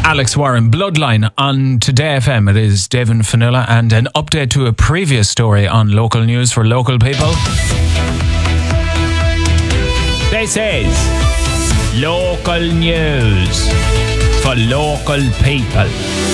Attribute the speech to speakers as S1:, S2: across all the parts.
S1: Alex Warren, Bloodline on Today FM. It is David Fanula and an update to a previous story on local news for local people. This is local news for local people.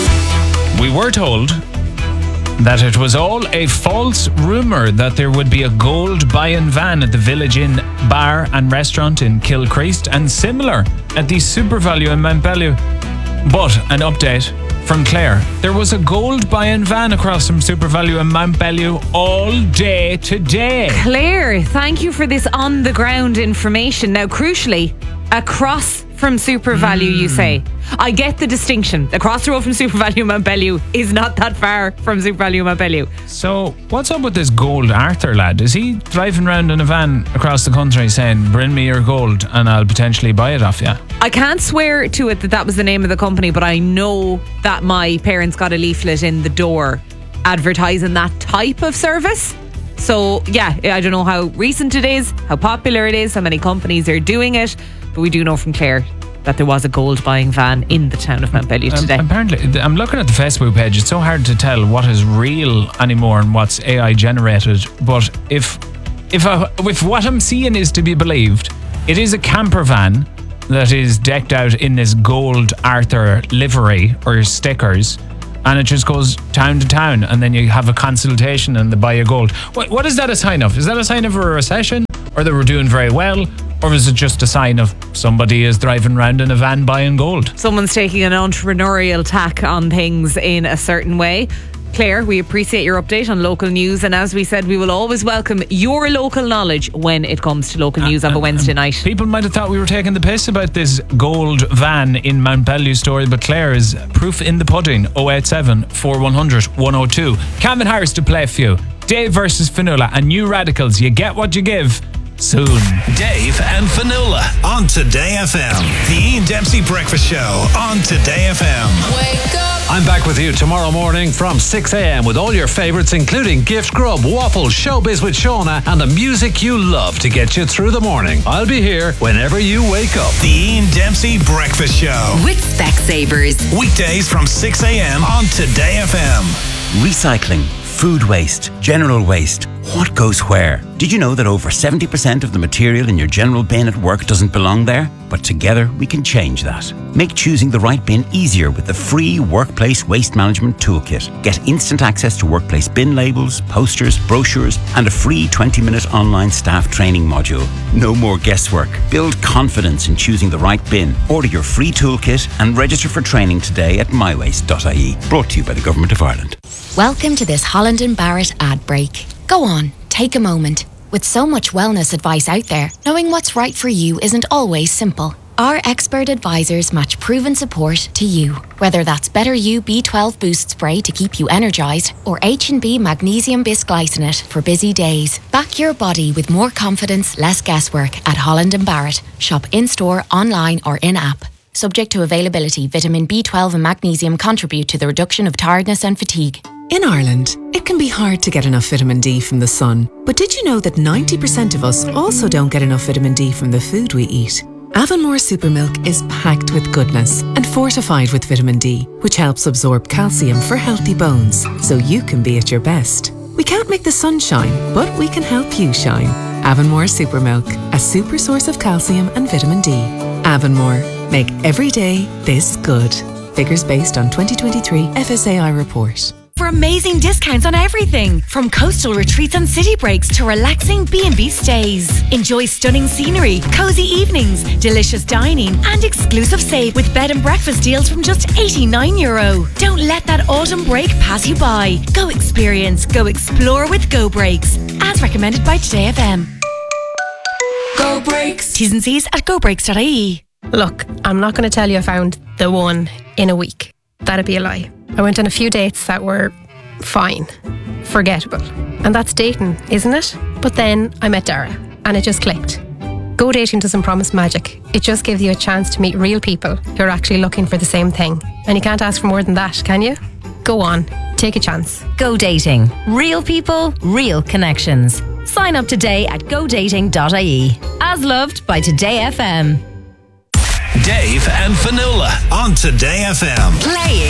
S1: We were told that it was all a false rumour that there would be a gold buy-in van at the Village Inn bar and restaurant in Kilcreast and similar at the SuperValu in Montbellew. But an update from Claire. There was a gold buy-in van across from SuperValu in Montbellew all day today.
S2: Claire, thank you for this on-the-ground information. Now, crucially, across from SuperValu, you say. I get the distinction. Across the road from SuperValu Montbellew is not that far from SuperValu Montbellew.
S1: So, what's up with this gold Arthur lad? Is he driving around in a van across the country saying, bring me your gold and I'll potentially buy it off you?
S2: I can't swear to it that was the name of the company, but I know that my parents got a leaflet in the door advertising that type of service. So, yeah, I don't know how recent it is, how popular it is, how many companies are doing it, but we do know from Claire that there was a gold buying van in the town of Montbellew today.
S1: Apparently, I'm looking at the Facebook page. It's so hard to tell what is real anymore and what's AI generated. But if what I'm seeing is to be believed, it is a camper van that is decked out in this gold Arthur livery or stickers, and it just goes town to town, and then you have a consultation and they buy you gold. What is that a sign of? Is that a sign of a recession, or that we're doing very well? Or is it just a sign of somebody is driving around in a van buying gold?
S2: Someone's taking an entrepreneurial tack on things in a certain way. Claire, we appreciate your update on local news, and as we said, we will always welcome your local knowledge when it comes to local news of a Wednesday night.
S1: People might have thought we were taking the piss about this gold van in Montbellew story, but Claire is proof in the pudding. 087 4100 102. Calvin Harris to play for you. Dave versus Fanula and New Radicals. You get what you give. Soon.
S3: Dave and Fanula on Today FM. The Ian Dempsey Breakfast Show on Today FM.
S4: Wake up.
S5: I'm back with you tomorrow morning from 6 a.m. with all your favourites, including Gift Grub, Waffles, Showbiz with Shauna, and the music you love to get you through the morning. I'll be here whenever you wake up.
S3: The Ian Dempsey Breakfast Show
S4: with Specsavers.
S3: Weekdays from 6 a.m. on Today FM.
S6: Recycling, food waste, general waste. What goes where? Did you know that over 70% of the material in your general bin at work doesn't belong there? But together we can change that. Make choosing the right bin easier with the free Workplace Waste Management Toolkit. Get instant access to workplace bin labels, posters, brochures, and a free 20-minute online staff training module. No more guesswork. Build confidence in choosing the right bin. Order your free toolkit and register for training today at mywaste.ie. Brought to you by the Government of Ireland.
S7: Welcome to this Holland & Barrett ad break. Go on, take a moment. With so much wellness advice out there, knowing what's right for you isn't always simple. Our expert advisors match proven support to you. Whether that's Better You B12 Boost Spray to keep you energised, or H&B Magnesium Bisglycinate for busy days. Back your body with more confidence, less guesswork at Holland & Barrett. Shop in-store, online or in-app. Subject to availability, vitamin B12 and magnesium contribute to the reduction of tiredness and fatigue.
S8: In Ireland, it can be hard to get enough vitamin D from the sun. But did you know that 90% of us also don't get enough vitamin D from the food we eat? Avonmore Supermilk is packed with goodness and fortified with vitamin D, which helps absorb calcium for healty bones, so you can be at your best. We can't make the sun shine, but we can help you shine. Avonmore Supermilk, a super source of calcium and vitamin D. Avonmore, make every day this good. Figures based on 2023 FSAI report.
S9: For amazing discounts on everything, from coastal retreats and city breaks to relaxing B&B stays. Enjoy stunning scenery, cozy evenings, delicious dining and exclusive save with bed and breakfast deals from just €89. Don't let that autumn break pass you by. Go experience, go explore with Go Breaks, as recommended by Today FM.
S4: Go Breaks.
S9: T's and C's at gobreaks.ie.
S10: Look, I'm not going to tell you I found the one in a week. That'd be a lie. I went on a few dates that were fine, forgettable. And that's dating, isn't it? But then I met Dara and it just clicked. Go Dating doesn't promise magic. It just gives you a chance to meet real people who are actually looking for the same thing. And you can't ask for more than that, can you? Go on, take a chance.
S11: Go Dating. Real people, real connections. Sign up today at godating.ie. As loved by Today FM.
S3: Dave and Fionnuala on Today FM.
S4: Playing